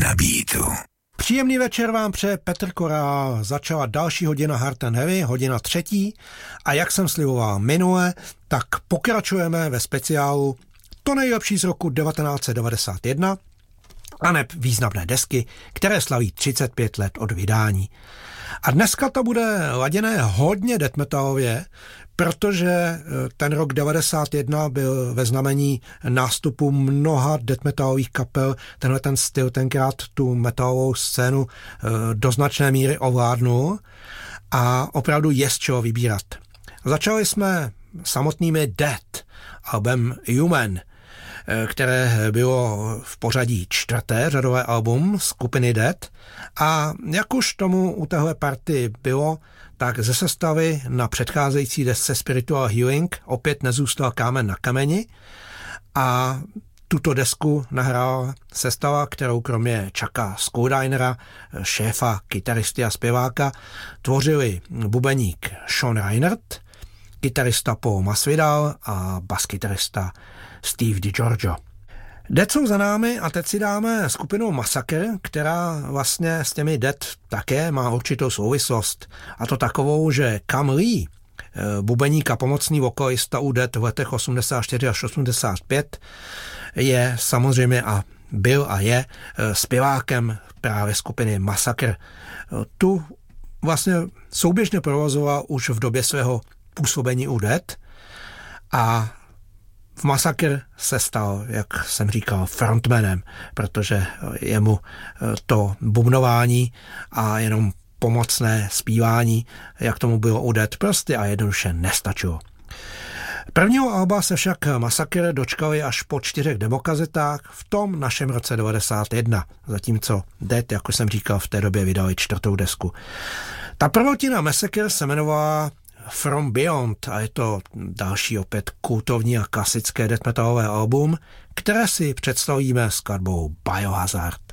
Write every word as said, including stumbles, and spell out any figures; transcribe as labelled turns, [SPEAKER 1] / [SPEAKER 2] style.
[SPEAKER 1] na beatu.
[SPEAKER 2] Příjemný večer vám přeje Petr Korál. Začala další hodina Hard and Heavy, hodina třetí. A jak jsem sliboval minule, tak pokračujeme ve speciálu To nejlepší z roku devatenáct set devadesát jedna a neb významné desky, které slaví třicet pět let od vydání. A dneska to bude laděné hodně death metalově, protože ten rok devadesát jedna byl ve znamení nástupu mnoha death metalových kapel. Tenhle ten styl tenkrát tu metalovou scénu do značné míry ovládnul a opravdu je z čeho vybírat. Začali jsme samotnými Death, album Human, které bylo v pořadí čtvrté řadové album skupiny Death, a jak už tomu u téhle party bylo, tak ze sestavy na předcházející desce Spiritual Healing opět nezůstal kámen na kameni a tuto desku nahrála sestava, kterou kromě Chucka Schuldinera, šéfa, kytaristy a zpěváka, tvořili bubeník Sean Reinert, kytarista Paul Masvidal a baskytarista Steve DiGiorgio. Death jsou za námi a teď si dáme skupinu Massacre, která vlastně s těmi Death také má určitou souvislost. A to takovou, že Cam Lee, bubeník a pomocný vokalista u Death v letech osmdesát čtyři až osmdesát pět, je samozřejmě a byl a je zpěvákem právě skupiny Massacre. Tu vlastně souběžně provozoval už v době svého působení u Death a v Massacre se stal, jak jsem říkal, frontmanem, protože jemu to bubnování a jenom pomocné zpívání, jak tomu bylo u Death, prostě a jednoduše nestačilo. Prvního alba se však Massacre dočkali až po čtyřech demokazetách v tom našem roce devadesát jedna, zatímco Death, jako jsem říkal, v té době vydali čtvrtou desku. Ta prvotina Massacre se jmenovala From Beyond a je to další opět kultovní a klasické death metalové album, které si představíme skladbou Biohazard.